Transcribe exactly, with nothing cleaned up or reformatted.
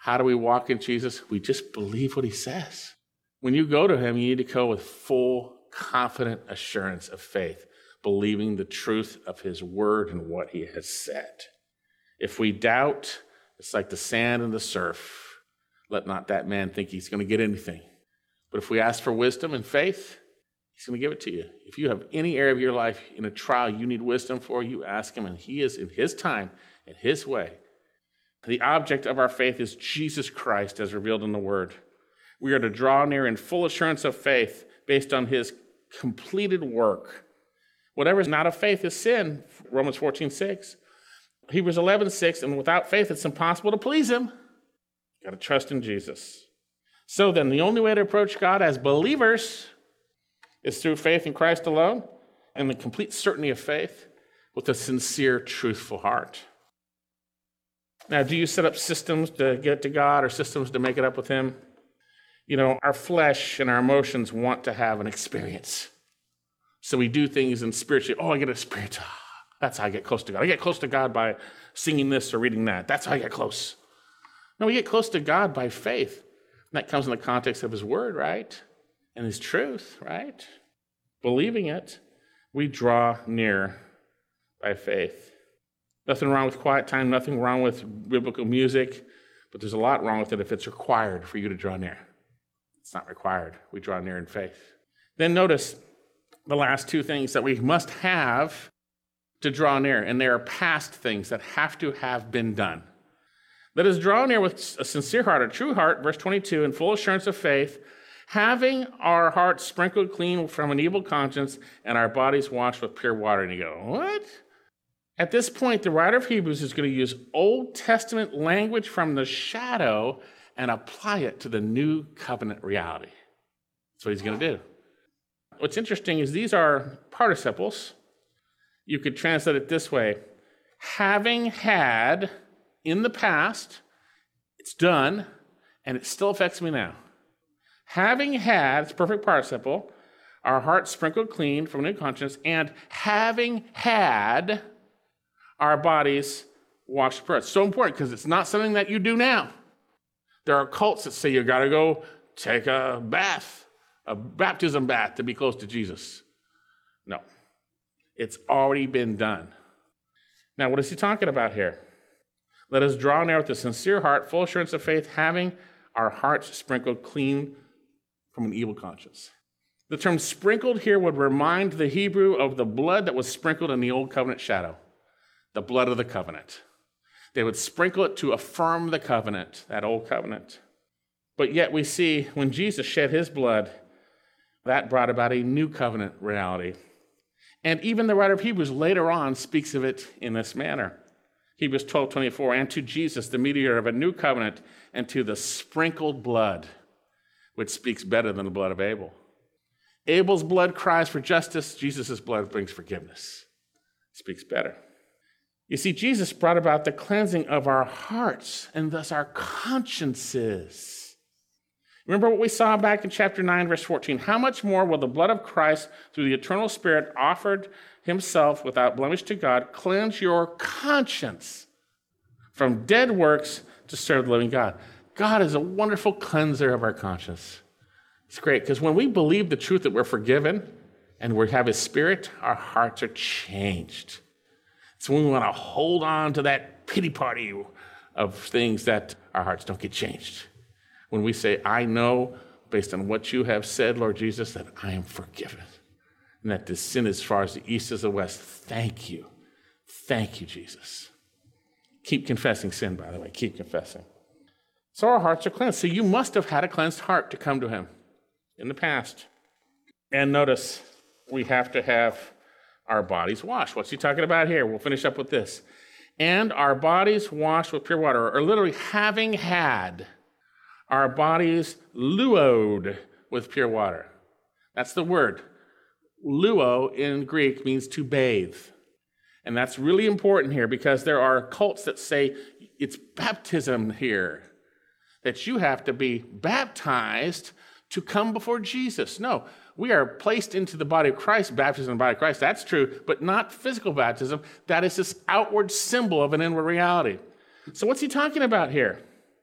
How do we walk in Jesus? We just believe what he says. When you go to him, you need to go with full, confident assurance of faith, believing the truth of his word and what he has said. If we doubt, it's like the sand and the surf. Let not that man think he's going to get anything. But if we ask for wisdom and faith, he's going to give it to you. If you have any area of your life in a trial you need wisdom for, you ask him, and he is in his time, in his way. The object of our faith is Jesus Christ as revealed in the word. We are to draw near in full assurance of faith based on his completed work. Whatever is not of faith is sin, Romans fourteen six. Hebrews eleven six, and without faith it's impossible to please him. You've got to trust in Jesus. So then, the only way to approach God as believers is through faith in Christ alone and the complete certainty of faith with a sincere, truthful heart. Now, do you set up systems to get to God or systems to make it up with him? You know, our flesh and our emotions want to have an experience. So we do things in spiritually, oh, I get an experience. Ah, that's how I get close to God. I get close to God by singing this or reading that. That's how I get close. No, we get close to God by faith. And that comes in the context of his word, right? And his truth, right? Believing it, we draw near by faith. Nothing wrong with quiet time, nothing wrong with biblical music, but there's a lot wrong with it if it's required for you to draw near. It's not required. We draw near in faith. Then notice the last two things that we must have to draw near, and they are past things that have to have been done. Let us draw near with a sincere heart, a true heart, verse twenty-two, in full assurance of faith, having our hearts sprinkled clean from an evil conscience and our bodies washed with pure water. And you go, what? At this point, the writer of Hebrews is going to use Old Testament language from the shadow and apply it to the new covenant reality. That's what he's going to do. What's interesting is these are participles. You could translate it this way. Having had in the past, it's done, and it still affects me now. Having had, it's a perfect participle, our hearts sprinkled clean from a new conscience, and having had our bodies washed with blood. It's so important because it's not something that you do now. There are cults that say you got to go take a bath, a baptism bath to be close to Jesus. No, it's already been done. Now, what is he talking about here? Let us draw near with a sincere heart, full assurance of faith, having our hearts sprinkled clean from an evil conscience. The term sprinkled here would remind the Hebrew of the blood that was sprinkled in the old covenant shadow, the blood of the covenant. They would sprinkle it to affirm the covenant, that old covenant. But yet we see when Jesus shed his blood, that brought about a new covenant reality. And even the writer of Hebrews later on speaks of it in this manner. Hebrews twelve twenty-four, and to Jesus, the mediator of a new covenant, and to the sprinkled blood, which speaks better than the blood of Abel. Abel's blood cries for justice. Jesus' blood brings forgiveness. Speaks better. You see, Jesus brought about the cleansing of our hearts and thus our consciences. Remember what we saw back in chapter nine, verse fourteen. How much more will the blood of Christ, through the eternal Spirit, offered himself without blemish to God, cleanse your conscience from dead works to serve the living God? God is a wonderful cleanser of our conscience. It's great because when we believe the truth that we're forgiven and we have his Spirit, our hearts are changed. So we want to hold on to that pity party of things that our hearts don't get changed. When we say, I know, based on what you have said, Lord Jesus, that I am forgiven. And that this sin is as far as the east is the west. Thank you. Thank you, Jesus. Keep confessing sin, by the way. Keep confessing. So our hearts are cleansed. So you must have had a cleansed heart to come to him in the past. And notice, we have to have our bodies washed. What's he talking about here? We'll finish up with this. And our bodies washed with pure water, or literally having had our bodies luoed with pure water. That's the word. Luo in Greek means to bathe. And that's really important here because there are cults that say it's baptism here, that you have to be baptized to come before Jesus. No, we are placed into the body of Christ, baptism in the body of Christ. That's true, but not physical baptism. That is this outward symbol of an inward reality. So what's he talking about here?